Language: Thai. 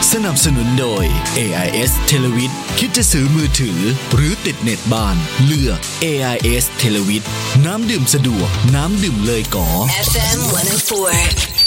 สนับสนุนโดย AIS Televid คิดจะซื้อมือถือหรือติดเน็ตบ้านเลือก AIS Televid น้ำดื่มสะดวกน้ำดื่มเลยก๋อ FM 104